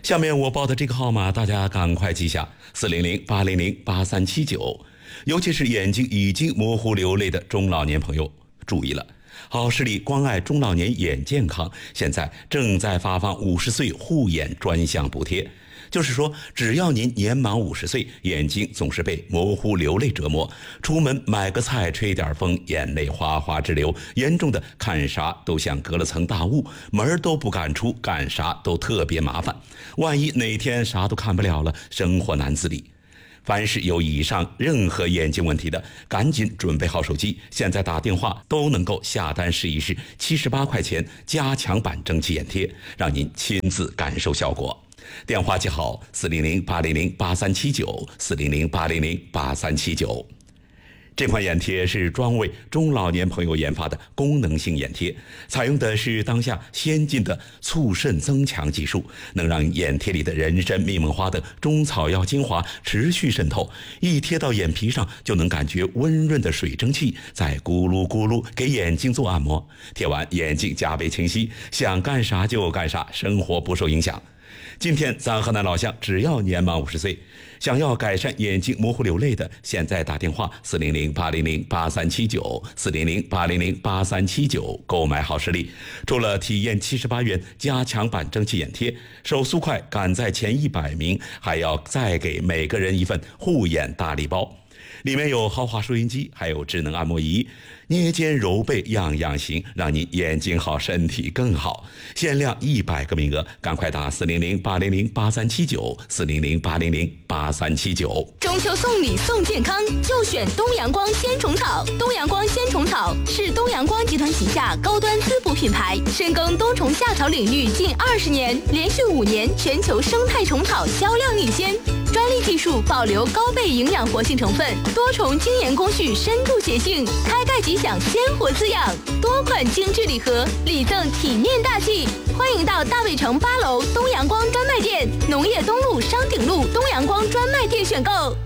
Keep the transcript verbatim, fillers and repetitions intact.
下面我报的这个号码，大家赶快记下：四零零八零零八三七九。尤其是眼睛已经模糊流泪的中老年朋友，注意了！好视力关爱中老年眼健康，现在正在发放五十岁护眼专项补贴。就是说，只要您年满五十岁，眼睛总是被模糊流泪折磨，出门买个菜吹点风，眼泪哗哗直流，严重的看啥都像隔了层大雾，门都不敢出，干啥都特别麻烦。万一哪天啥都看不了了，生活难自理。凡是有以上任何眼睛问题的，赶紧准备好手机，现在打电话都能够下单试一试，七十八块钱加强版蒸汽眼贴，让您亲自感受效果。电话记好：四零零八零零八三七九，四零零八零零八三七九。这款眼贴是专为中老年朋友研发的功能性眼贴，采用的是当下先进的促渗增强技术，能让眼贴里的人参、密蒙花等中草药精华持续渗透，一贴到眼皮上就能感觉温润的水蒸气在咕噜咕噜给眼睛做按摩，贴完眼睛加倍清晰，想干啥就干啥，生活不受影响。今天咱河南老乡只要年满五十岁，想要改善眼睛模糊流泪的，现在打电话四零零八零零八三七九，四零零八零零八三七九购买好视力。除了体验七十八元加强版蒸汽眼贴，手速快赶在前一百名，还要再给每个人一份护眼大礼包。里面有豪华收音机，还有智能按摩仪，捏肩揉背样样行，让你眼睛好身体更好。限量一百个名额，赶快打四零零八零零八三七九，四零零八零零八三七九。 中秋送礼送健康，就选东阳光鲜虫草。东阳光鲜虫草是东阳光集团旗下高端滋补品牌，深耕冬虫夏草领域近二十年，连续五年全球生态虫草销量领先。专利技术保留高倍营养活性成分，多重精研工序深度协性，开盖即享鲜活滋养。多款精致礼盒，礼赠体面大气。欢迎到大卫城八楼东阳光专卖店、农业东路商鼎路东阳光专卖店选购。